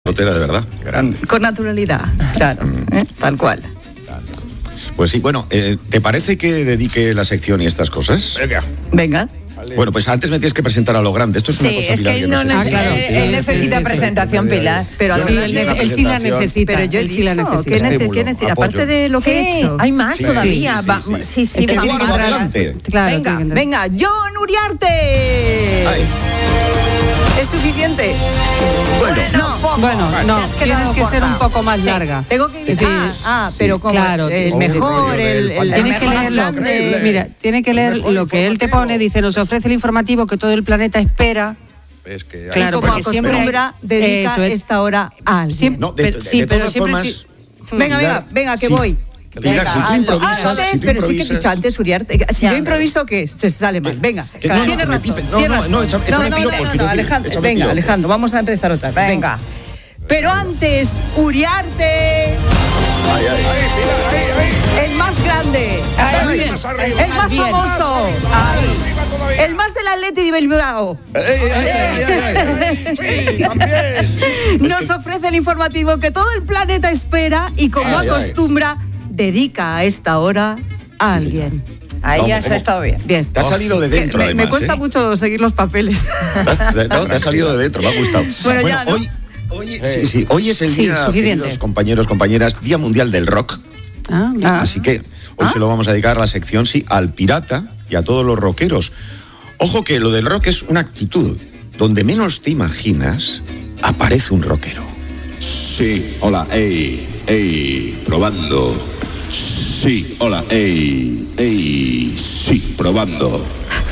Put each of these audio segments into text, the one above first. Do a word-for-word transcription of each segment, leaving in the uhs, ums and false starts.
Motera de verdad. Grande. Con naturalidad, claro, Mm. ¿eh? Tal cual. Pues sí, bueno, eh, ¿te parece que dedique la sección y estas cosas? Venga. Venga. Bueno, pues antes me tienes que presentar a lo grande. Esto es una Sí, cosa, es Pilar, que él no no sé. necesita, Ah, claro. él, Sí, él sí, necesita sí, sí. presentación, Pilar. Pero Yo Sí, ahora él, necesito una él sí la presentación. necesita. Pero yo he él sí la dicho, necesita. ¿qué nece- Estímulo, qué nece- apoyo. aparte de lo que he Sí, hecho. hay más Sí, todavía. sí, sí, Va- sí. sí, sí, Que vamos Eduardo, a entrar. adelante. Claro, Venga, tiene que entrar. venga, John Uriarte. Ay, ¿Es suficiente? bueno, No. Bueno, no, Te has tienes quedado que ser corta. un poco más larga. Tengo que Es decir, ah, ah, pero como claro, el un mejor, rollo el, del el, fantasma. Tienes que el más leerlo. grande. Mira, tiene que leer mejor lo que él te informativo. pone. Dice, nos ofrece el informativo que todo el planeta espera. Es que hay- Claro, y como porque siempre acostumbra, hay- dedica eso es. esta hora a alguien. Siempre- no, de, pero- de- sí, de pero todas siempre formas... Venga, venga, Pilar, venga, que sí. voy. Pilar, Venga, si tú hazlo. improvisas... Ah, si ves, tú pero sí que he improvisas- dicho antes, Uriarte. Si Ya. yo improviso, ¿qué? Se sale mal. Venga, que no, no, tienes que me razón. pipe. No, tienes no, razón. no, échame- no, échame no, piropos, no, no, quiero decir, Alejandro, échame venga, piropos. Alejandro, vamos a empezar otra vez. Venga. Pero antes, Uriarte, Ay, ay. Ahí, Pilar, ahí, ahí. el más grande, Ahí, bien. más arriba. el más Bien. famoso, Arriba todavía. el más del Atleti de Bilbao. Ay, ay, ay, ay, ay. Sí, también. Nos ofrece el informativo que todo el planeta espera y, como Ay, ay. acostumbra, dedica a esta hora a alguien. Ahí Vamos, has ¿cómo? estado bien. Bien. Te ha salido de dentro, me, además. me cuesta ¿eh? mucho seguir los papeles. No, te ha salido de dentro, me ha gustado. Bueno, ya, ¿no? hoy, hoy, sí, sí, hoy es el Sí, día, suficiente. queridos compañeros, compañeras, Día Mundial del Rock. Ah, Ah. Así que hoy se lo vamos a dedicar a la sección, sí, al pirata y a todos los rockeros. Ojo que lo del rock es una actitud. Donde menos te imaginas, aparece un rockero. Sí, hola, ey, ey, probando. Sí, hola, ey, ey, sí, probando.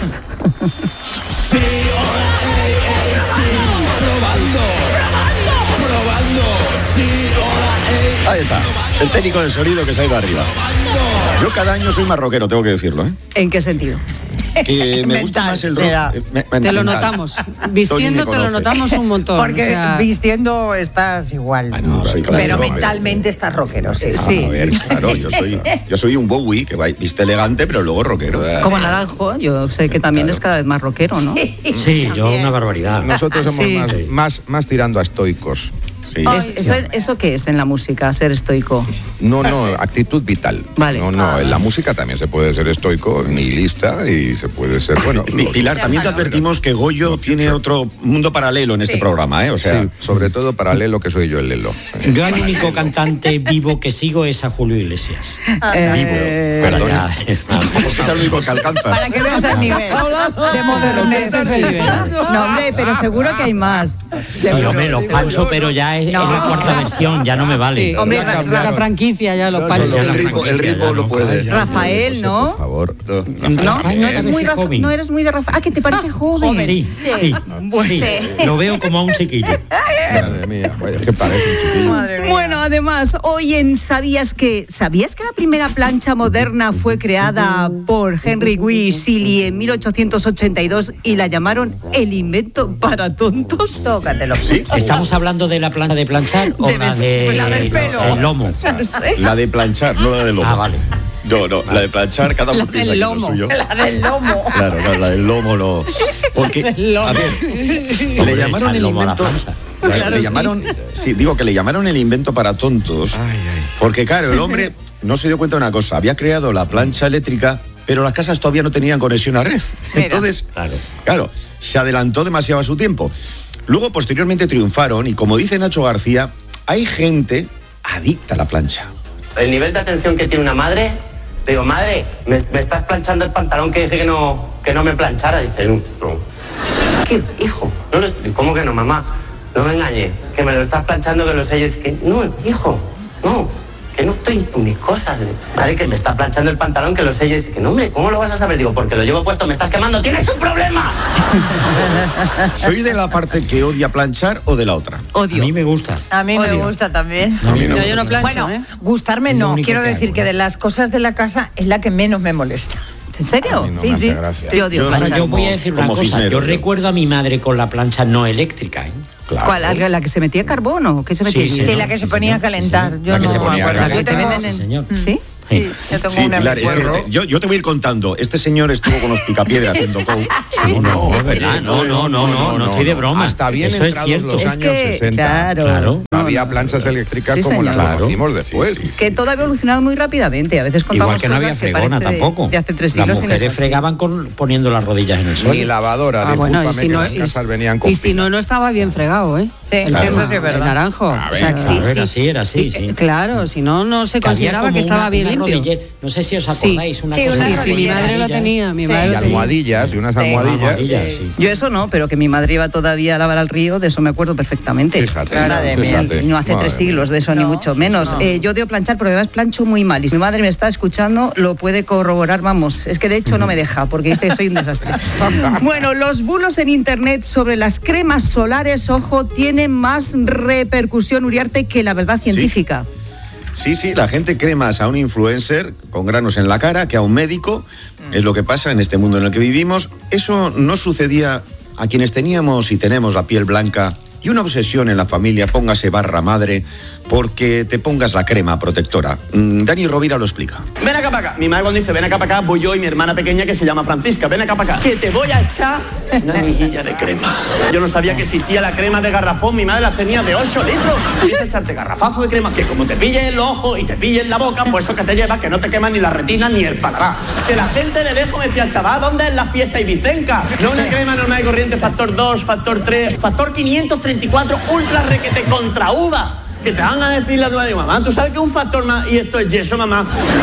Sí, hola, ey, ey, sí, probando. Probando, sí, hola, ey. Ahí está, el técnico de sonido que se ha ido arriba. Yo cada año soy más rockero, tengo que decirlo, ¿eh? ¿En qué sentido? Que me gusta Mental, más el rock. será. eh, me- te lo mental. notamos. Tony Vistiendo me te lo conoce. notamos un montón. Porque o sea, vistiendo estás igual. No, soy claro, pero no, mentalmente estás rockero, sí. Ah, Sí. a ver, claro, yo soy, yo soy un Bowie que va- viste elegante, pero luego rockero. Como Naranjo, yo sé que también es cada vez más rockero, ¿no? Sí, yo una barbaridad. Nosotros somos Sí. más, más, más tirando a estoicos. Sí. Es- eso, ¿Eso qué es en la música, ser estoico? No, no, actitud vital. Vale. No, no, en la música también se puede ser estoico, nihilista y se puede ser, bueno... Pi- los- Pilar, también te advertimos que Goyo tiene otro mundo paralelo en este programa, ¿eh? O sea, Sí, sobre todo paralelo que soy yo el Lelo. Yo el único cantante vivo que sigo es a Julio Iglesias. Eh, perdón. Ya. porque es el único que alcanza. Para que veas el nivel de modernez. ese es el nivel. No, hombre, pero seguro que hay más. Sí, Seguro, hombre, los seguro. Pancho, pero ya es, No. es la cuarta versión, ya no me vale. sí. Hombre, la, Ra- la Ra- franquicia ya, los Yo pares. solo- El ritmo, el ritmo lo puede. Rafael, ¿no? Por favor. No, Rafael no eres muy parece Rafa- joven. no eres muy de Rafael. Ah, que te parece joven. Sí, sí, sí. Lo veo como a un chiquillo. Madre mía, vaya, que parece un chiquillo. Madre mía. Bueno, además, hoy en ¿Sabías que? ¿Sabías que la primera plancha moderna fue creada por Henry Wee Seeley en mil ochocientos ochenta y dos y la llamaron el invento para tontos? Tócatelo. ¿Sí? ¿Estamos hablando de la plancha de planchar o Debe la ser, de pues la del pelo. el lomo? No sé. La de planchar, no la de lomo. Ah, vale. No, no, la de planchar, cada uno La piensa del que es lo lomo. suyo. La del lomo. Claro, no, la del lomo no. Porque, a ver, le Hombre, llamaron echa el el lomo a la invento. plancha. Claro, le llamaron, sí, digo que le llamaron el invento para tontos. Porque, claro, el hombre no se dio cuenta de una cosa. Había creado la plancha eléctrica, pero las casas todavía no tenían conexión a red. Mira. Entonces, Claro. claro, se adelantó demasiado a su tiempo. Luego, posteriormente, triunfaron y, como dice Nacho García, hay gente adicta a la plancha. El nivel de atención que tiene una madre, le digo, madre, me, me estás planchando el pantalón que dije que no, que no me planchara. Dice, no. ¿Qué, hijo? No lo- ¿Cómo que no, mamá? No me engañes, que me lo estás planchando, que lo sé. Yo dice que no, hijo, no, que no estoy con mis cosas. Madre, que me está planchando el pantalón, que lo sé. Yo dice que no, hombre, ¿cómo lo vas a saber? Digo, porque lo llevo puesto, me estás quemando, ¡tienes un problema! ¿Sois de la parte que odia planchar o de la otra? A Odio. mí me gusta. A mí me Odio. gusta también. A mí no. No, yo no plancho, Bueno, ¿eh? gustarme Es lo no. único Quiero que decir hago, que ¿no? de las cosas de la casa es la que menos me molesta. ¿En serio? A mí no Sí, me hace sí. gracia. Yo odio Yo planchar. Yo voy a como- decir una como cosa. Cisneros, Yo yo. recuerdo a mi madre con la plancha no eléctrica, ¿eh? Claro. ¿Cuál? ¿Algo- ¿La que se metía carbón o qué se metía? Sí, Sí, señor. la que se Sí, ponía a señor. Sí, calentar. señor. Yo La que no se me ponía a acuerdo. calentar. Yo también Sí, en- señor. ¿Sí? Sí, yo tengo Sí, una Pilar, es que recuerdo. te- yo, yo te voy a ir contando. Este señor estuvo con los picapiedras haciendo coke. No, no, es verdad. No, no, no, no, no estoy de broma. Hasta bien Eso es entrados cierto. los Es años que, sesenta. claro. Claro. No, Había no, planchas no. eléctricas Sí, como las señor. conocimos después. Es que todo ha evolucionado muy rápidamente. A veces contamos Igual que no había cosas que fregona parece de- tampoco. de hace tres Las siglos y no es mujeres así. fregaban con, poniendo las rodillas en el Ni suelo. lavadora, Ah, bueno, y discúlpame, si que no, las y, casas venían con y si no, pilas. no estaba bien fregado, ¿eh? Sí, el claro. tema, Eso sí es verdad. el naranjo. A O sea, ver, que claro, sí, era sí, así, era así, sí. Claro, si no, no se Que había consideraba como que estaba una- bien una limpio. rodillera. No sé si os Sí. acordáis, una Sí, cosa una Sí, de sí, mi rodillera. madre lo rodillas. tenía, mi Sí. madre Y lo tenía. almohadillas, y unas Sí. almohadillas. Almohadillas, sí. Yo eso no, pero que mi madre iba todavía a lavar al río, de eso me acuerdo perfectamente. Fíjate, Madre mía. fíjate. Y no hace Madre tres siglos de eso, No, ni mucho menos. no. Eh, yo odio planchar, porque además plancho muy mal. Y si mi madre me está escuchando, lo puede corroborar, vamos. Es que de hecho no me deja, porque dice soy un desastre. Bueno, los bulos en internet sobre las cremas solares, ojo, tienen más repercusión, Uriarte, que la verdad científica. Sí, sí, la gente cree más a un influencer con granos en la cara que a un médico. Es lo que pasa en este mundo en el que vivimos. Eso no sucedía a quienes teníamos y tenemos la piel blanca y una obsesión en la familia, póngase barra madre, porque te pongas la crema protectora. Mm, Dani Rovira lo explica. Ven acá para acá. Mi madre cuando dice ven acá para acá, voy yo y mi hermana pequeña que se llama Francisca. Ven acá para acá. Que te voy a echar una mejilla de crema. Yo no sabía que existía la crema de garrafón. Mi madre las tenía de ocho litros. Quieres echarte garrafazo de crema que como te pille en los ojos y te pille en la boca, pues eso que te lleva, que no te quema ni la retina ni el paladar. Que la gente de lejos me decía, chaval, ¿dónde es la fiesta ibicenca? No una crema normal y corriente, factor dos, factor tres, factor quinientos treinta y cuatro, ultra requete contra uva. Que te van a decir la duda de mamá, ¿tú sabes que es un factor más y esto es yeso, mamá?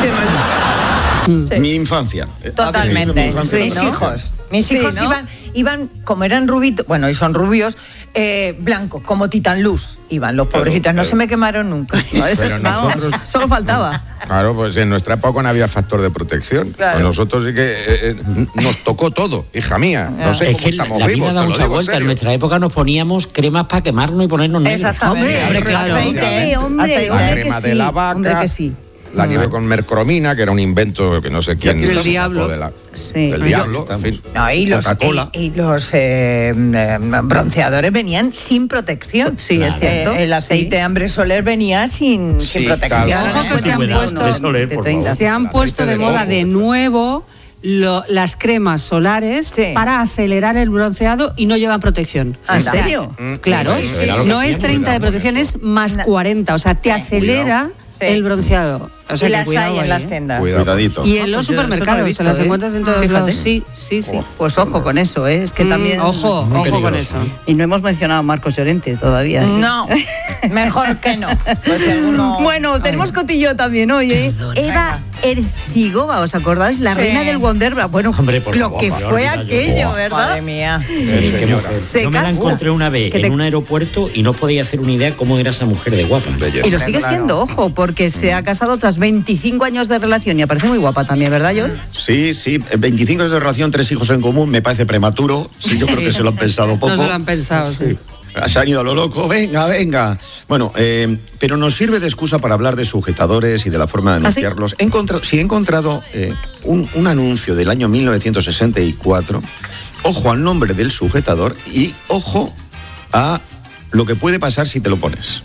Que mal- Sí. Mi infancia. Eh, Totalmente. mi infancia Mis también. hijos. Mis Sí, hijos ¿no? iban, iban, como eran rubitos, bueno, y son rubios, eh, blancos, como Titan Luz. Iban los pobrecitos, no pero- se me quemaron nunca. No, eso Pero es- vamos, nosotros- solo faltaba. Claro, pues en nuestra época no había factor de protección. Claro. Pues nosotros sí que eh, eh, nos tocó todo, hija mía. No sé Es cómo que la, estamos la vivos, vida da te lo mucha digo en vuelta. En serio. nuestra época nos poníamos cremas para quemarnos y ponernos negros. Exactamente. Hombre, claro. Aceite, hombre, Aceite. La hombre crema que de sí, la vaca, hombre que sí. la nieve con mercromina, que era un invento que no sé quién Del sacó diablo. de la- Sí. del Ahí diablo, en estamos. fin. No, y los, Coca-Cola. y, y los eh, eh, bronceadores venían sin protección. Sí, es cierto. Eh, el aceite Sí. Hambre Soler venía sin, Sí, sin protección. claro. Ojo que se han Cuidado, puesto, eso leer, por de treinta. favor. se han El puesto aceite de de moda coco. de nuevo lo- las cremas solares Sí. para acelerar el bronceado y no llevan protección. ¿En O sea, serio? Claro, Sí, sí, era lo que no es hacíamos, treinta de cuidado protección, con es más cuarenta, o sea, te acelera Sí. el bronceado. O sea, y que las cuidado hay en ahí, las ¿eh? tiendas. Cuidado. Cuidadito. Y en Ah, los pues yo eso no lo he supermercados, visto, te las ¿eh? encuentras en todos Fíjate. lados. Sí, sí, sí. Pues ojo con eso, ¿eh? es que Mm, también... ojo, Muy ojo con peligroso. eso. Y no hemos mencionado a Marcos Llorente todavía. ¿eh? No, mejor que no. Porque alguno- Bueno, tenemos cotillo también hoy, ¿eh? Eva Ercigova, ¿os acordáis? La Sí. reina del Wonderbra. Bueno, Hombre, por lo favor, que me había fue olvidado yo. aquello, Buah, ¿verdad? Madre mía. Sí, Sí, qué señora. mujer. Se Yo me la casa. encontré una vez Que en te- un aeropuerto y no podía hacer una idea cómo era esa mujer de guapa. Belleza. Y lo sigue siendo, ojo, porque se ha casado tras veinticinco años de relación y aparece muy guapa también, ¿verdad, John? Sí, sí, veinticinco años de relación, tres hijos en común, me parece prematuro. Sí, yo creo que se lo han pensado poco. No se lo han pensado, sí. Se han ido a lo loco, venga, venga. Bueno, eh, pero nos sirve de excusa para hablar de sujetadores y de la forma de ¿Ah, sí? anunciarlos. He encontrado, sí, he encontrado eh, un, un anuncio del año mil novecientos sesenta y cuatro. Ojo al nombre del sujetador y ojo a lo que puede pasar si te lo pones.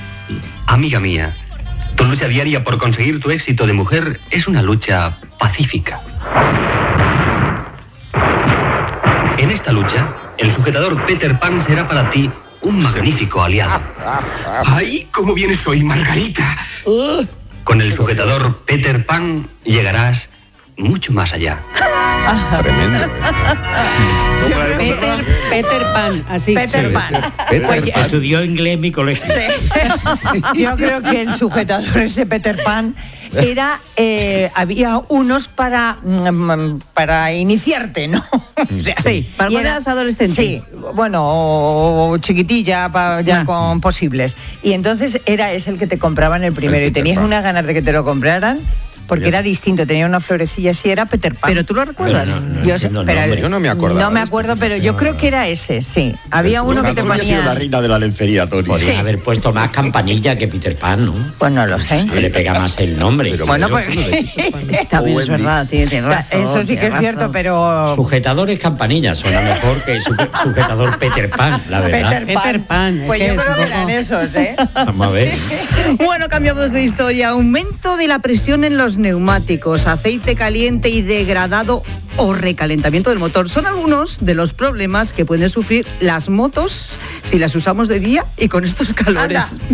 Amiga mía, tu lucha diaria por conseguir tu éxito de mujer es una lucha pacífica. En esta lucha, el sujetador Peter Pan será para ti un magnífico aliado. ¡Ay, cómo vienes hoy, Margarita! Con el sujetador Peter Pan llegarás mucho más allá. Tremendo. ¿eh? Peter, Peter Pan, así. Peter Sí. Pan. Peter Oye, Pan. Estudió inglés en mi colegio. Yo creo que el sujetador ese Peter Pan era eh, había unos para mm, para iniciarte, ¿no? O sea, Sí, para y cuando era- eras adolescente. Sí, bueno, o, o chiquitilla pa- ya Ah. con posibles. Y entonces era ese el que te compraban el primero El y Peter tenías Pan. unas ganas de que te lo compraran. Porque Ya. era distinto, tenía una florecilla así, era Peter Pan. Pero tú lo recuerdas. Pero no, no Yo, entiendo el pero- nombre. Yo no me acordaba No me de este. acuerdo, pero yo creo que era ese, sí. Había uno que te Antonio ha sido la ponía... reina de la lencería, Tony. Podrían Sí. haber puesto más campanilla que Peter Pan, ¿no? Pues no lo sé. A ver, le pega más el nombre. Pero Bueno, yo pues... uno de Peter Pan. También O es Wendy. verdad, tiene, tiene razón. Eso sí que tiene es cierto, razón. pero... Sujetadores campanillas suena mejor que suje- sujetador Peter Pan, la verdad. Peter Pan. Peter Pan, es Pues que yo es creo un que poco- eran esos, ¿eh? Vamos a ver. Bueno, cambiamos de historia. Aumento de la presión en los los neumáticos, aceite caliente y degradado o recalentamiento del motor. Son algunos de los problemas que pueden sufrir las motos si las usamos de día y con estos calores. Anda.